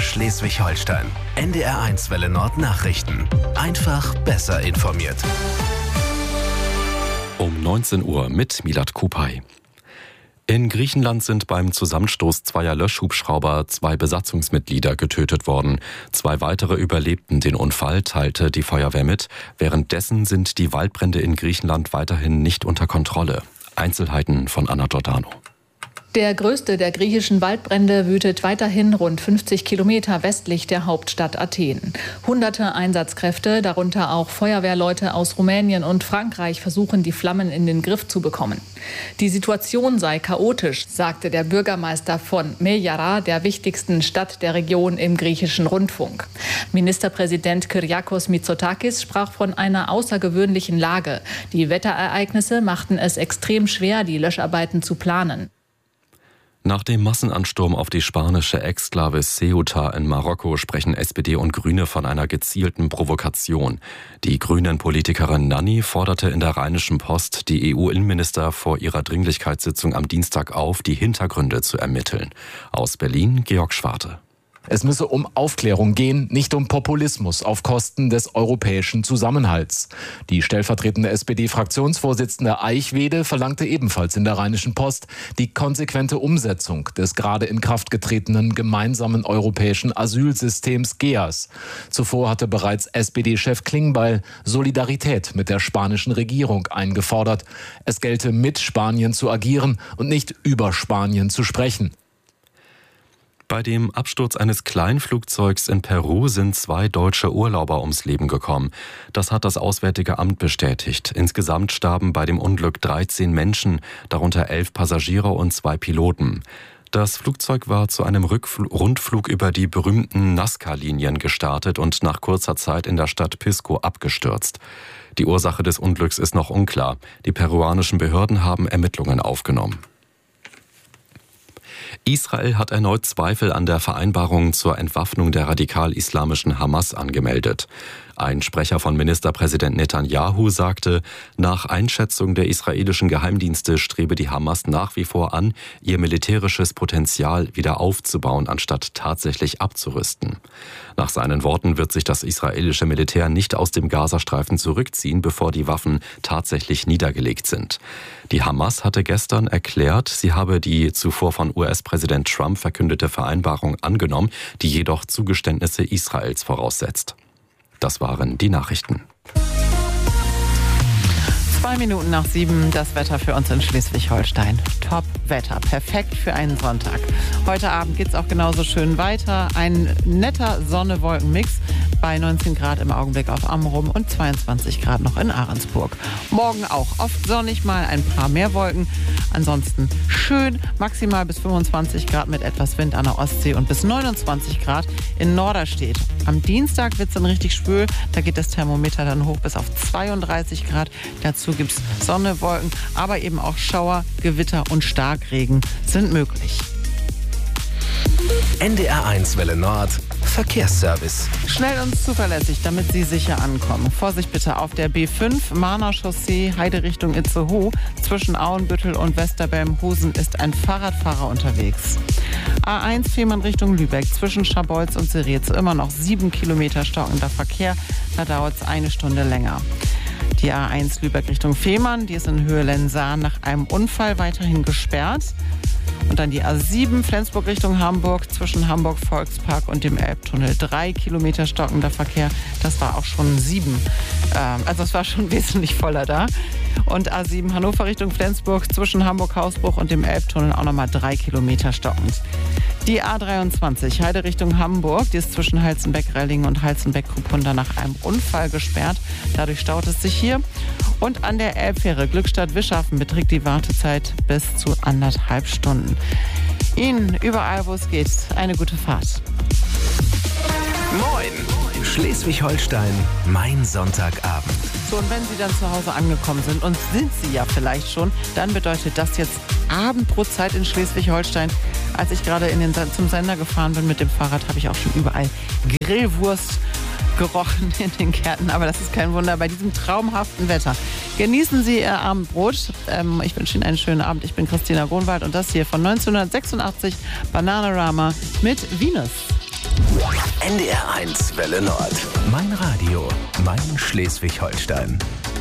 Schleswig-Holstein. NDR1 Welle Nord Nachrichten. Einfach besser informiert. Um 19 Uhr mit Milad Kupay. In Griechenland sind beim Zusammenstoß zweier Löschhubschrauber 2 Besatzungsmitglieder getötet worden. 2 weitere überlebten den Unfall, teilte die Feuerwehr mit. Währenddessen sind die Waldbrände in Griechenland weiterhin nicht unter Kontrolle. Einzelheiten von Anna Giordano. Der größte der griechischen Waldbrände wütet weiterhin rund 50 Kilometer westlich der Hauptstadt Athen. Hunderte Einsatzkräfte, darunter auch Feuerwehrleute aus Rumänien und Frankreich, versuchen, die Flammen in den Griff zu bekommen. Die Situation sei chaotisch, sagte der Bürgermeister von Meyara, der wichtigsten Stadt der Region, im griechischen Rundfunk. Ministerpräsident Kyriakos Mitsotakis sprach von einer außergewöhnlichen Lage. Die Wetterereignisse machten es extrem schwer, die Löscharbeiten zu planen. Nach dem Massenansturm auf die spanische Exklave Ceuta in Marokko sprechen SPD und Grüne von einer gezielten Provokation. Die Grünen-Politikerin Nanni forderte in der Rheinischen Post die EU-Innenminister vor ihrer Dringlichkeitssitzung am Dienstag auf, die Hintergründe zu ermitteln. Aus Berlin Georg Schwarte. Es müsse um Aufklärung gehen, nicht um Populismus auf Kosten des europäischen Zusammenhalts. Die stellvertretende SPD-Fraktionsvorsitzende Eichwede verlangte ebenfalls in der Rheinischen Post die konsequente Umsetzung des gerade in Kraft getretenen gemeinsamen europäischen Asylsystems GEAS. Zuvor hatte bereits SPD-Chef Klingbeil Solidarität mit der spanischen Regierung eingefordert. Es gelte mit Spanien zu agieren und nicht über Spanien zu sprechen. Bei dem Absturz eines Kleinflugzeugs in Peru sind 2 deutsche Urlauber ums Leben gekommen. Das hat das Auswärtige Amt bestätigt. Insgesamt starben bei dem Unglück 13 Menschen, darunter 11 Passagiere und 2 Piloten. Das Flugzeug war zu einem Rundflug über die berühmten Nazca-Linien gestartet und nach kurzer Zeit in der Stadt Pisco abgestürzt. Die Ursache des Unglücks ist noch unklar. Die peruanischen Behörden haben Ermittlungen aufgenommen. Israel hat erneut Zweifel an der Vereinbarung zur Entwaffnung der radikal-islamischen Hamas angemeldet. Ein Sprecher von Ministerpräsident Netanyahu sagte, nach Einschätzung der israelischen Geheimdienste strebe die Hamas nach wie vor an, ihr militärisches Potenzial wieder aufzubauen, anstatt tatsächlich abzurüsten. Nach seinen Worten wird sich das israelische Militär nicht aus dem Gazastreifen zurückziehen, bevor die Waffen tatsächlich niedergelegt sind. Die Hamas hatte gestern erklärt, sie habe die zuvor von US-Präsident Trump verkündete Vereinbarung angenommen, die jedoch Zugeständnisse Israels voraussetzt. Das waren die Nachrichten. 2 Minuten nach 7, das Wetter für uns in Schleswig-Holstein. Top-Wetter, perfekt für einen Sonntag. Heute Abend geht es auch genauso schön weiter. Ein netter Sonne-Wolken-Mix bei 19 Grad im Augenblick auf Amrum und 22 Grad noch in Ahrensburg. Morgen auch oft sonnig, mal ein paar mehr Wolken. Ansonsten schön, maximal bis 25 Grad mit etwas Wind an der Ostsee und bis 29 Grad in Norderstedt. Am Dienstag wird es dann richtig schwül, da geht das Thermometer dann hoch bis auf 32 Grad. Dazu gibt es Sonne, Wolken, aber eben auch Schauer, Gewitter und Starkregen sind möglich. NDR1 Welle Nord Verkehrsservice. Schnell und zuverlässig, damit Sie sicher ankommen. Vorsicht bitte auf der B5, Mahner Chaussee, Heide Richtung Itzehoe. Zwischen Auenbüttel und Westerbehm-Husen ist ein Fahrradfahrer unterwegs. A1 Fehmarn Richtung Lübeck, zwischen Scharbeutz und Seriez immer noch 7 Kilometer stockender Verkehr. Da dauert es 1 Stunde länger. Die A1 Lübeck Richtung Fehmarn, die ist in Höhe Lensahn nach einem Unfall weiterhin gesperrt. Und dann die A7 Flensburg Richtung Hamburg, zwischen Hamburg Volkspark und dem Elbtunnel. 3 Kilometer stockender Verkehr, das war auch schon 7. Also es war schon wesentlich voller da. Und A7 Hannover Richtung Flensburg, zwischen Hamburg-Hausbruch und dem Elbtunnel auch nochmal 3 Kilometer stockend. Die A23 Heide Richtung Hamburg, die ist zwischen Halzenbeck-Rellingen und Halzenbeck-Krupunda nach einem Unfall gesperrt. Dadurch staut es sich hier. Und an der Elbfähre Glückstadt-Wischhafen beträgt die Wartezeit bis zu 1,5 Stunden. Ihnen überall, wo es geht, eine gute Fahrt. Moin! Schleswig-Holstein, mein Sonntagabend. So, und wenn Sie dann zu Hause angekommen sind, und sind Sie ja vielleicht schon, dann bedeutet das jetzt Abendbrotzeit in Schleswig-Holstein. Als ich gerade zum Sender gefahren bin mit dem Fahrrad, habe ich auch schon überall Grillwurst gerochen in den Gärten. Aber das ist kein Wunder bei diesem traumhaften Wetter. Genießen Sie Ihr Abendbrot. Ich wünsche Ihnen einen schönen Abend. Ich bin Christina Grunwald und das hier von 1986 Bananarama mit Venus. NDR1 Welle Nord. Mein Radio, mein Schleswig-Holstein.